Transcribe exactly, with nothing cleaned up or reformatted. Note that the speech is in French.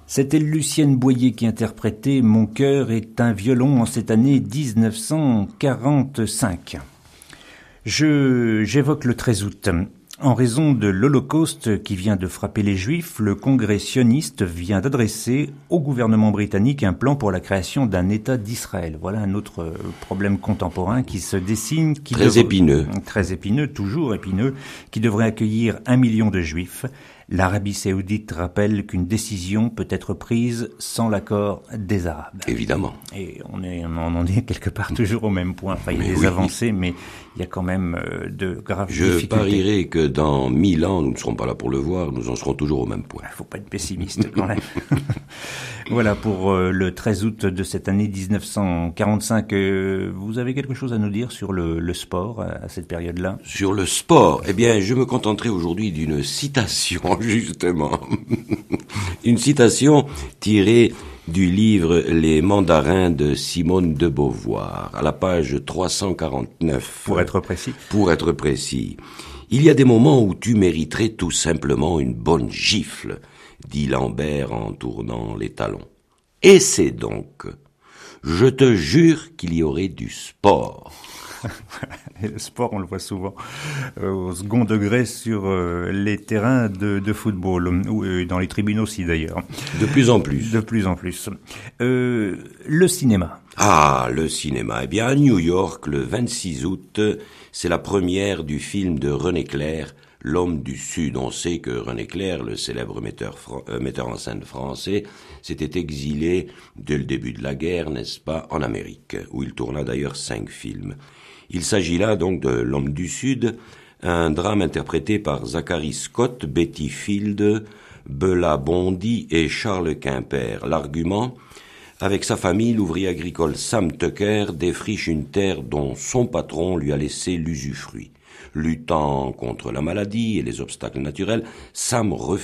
C'était Lucienne Boyer qui interprétait « Mon cœur est un violon » en cette année dix-neuf cent quarante-cinq. Je, j'évoque le treize août. En raison de l'Holocauste qui vient de frapper les Juifs, le Congrès sioniste vient d'adresser au gouvernement britannique un plan pour la création d'un État d'Israël. Voilà un autre problème contemporain qui se dessine. Qui très devrait, épineux. Très épineux, toujours épineux, qui devrait accueillir un million de Juifs. L'Arabie saoudite rappelle qu'une décision peut être prise sans l'accord des Arabes. Évidemment. Et on, est, on en est quelque part toujours au même point. Enfin, il y a mais des oui. avancées, mais il y a quand même de graves Je difficultés. Je parierais que dans mille ans, nous ne serons pas là pour le voir, nous en serons toujours au même point. Il ne faut pas être pessimiste quand même. Voilà pour euh, le treize août de cette année dix-neuf cent quarante-cinq. Euh, vous avez quelque chose à nous dire sur le, le sport à, à cette période-là? Sur le sport, eh bien, je me contenterai aujourd'hui d'une citation, justement. Une citation tirée du livre Les Mandarins de Simone de Beauvoir, à la page trois cent quarante-neuf. Pour être précis. Pour être précis. Il y a des moments où tu mériterais tout simplement une bonne gifle, dit Lambert en tournant les talons. Essaie donc. Je te jure qu'il y aurait du sport. Et le sport, on le voit souvent euh, au second degré sur euh, les terrains de, de football, ou euh, dans les tribunes aussi d'ailleurs. De plus en plus. De plus en plus. Euh, le cinéma. Ah, le cinéma. Eh bien, à New York, le vingt-six août, c'est la première du film de René Clair, L'homme du Sud. On sait que René Clair, le célèbre metteur, fran- euh, metteur en scène français, s'était exilé dès le début de la guerre, n'est-ce pas, en Amérique, où il tourna d'ailleurs cinq films. Il s'agit là donc de L'homme du Sud, un drame interprété par Zachary Scott, Betty Field, Bella Bondy et Charles Quimper. L'argument, avec sa famille, l'ouvrier agricole Sam Tucker défriche une terre dont son patron lui a laissé l'usufruit. Luttant contre la maladie et les obstacles naturels, Sam refuse